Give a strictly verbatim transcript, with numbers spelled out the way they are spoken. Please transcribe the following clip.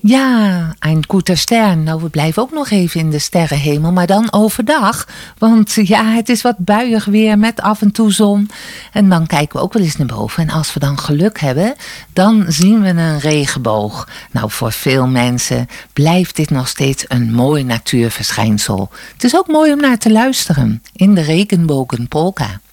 Ja, een guter Stern. Nou, we blijven ook nog even in de sterrenhemel, maar dan overdag. Want ja, het is wat buiig weer met af en toe zon. En dan kijken we ook wel eens naar boven. En als we dan geluk hebben, dan zien we een regenboog. Nou, voor veel mensen blijft dit nog steeds een mooi natuurverschijnsel. Het is ook mooi om naar te luisteren in de regenbogenpolka.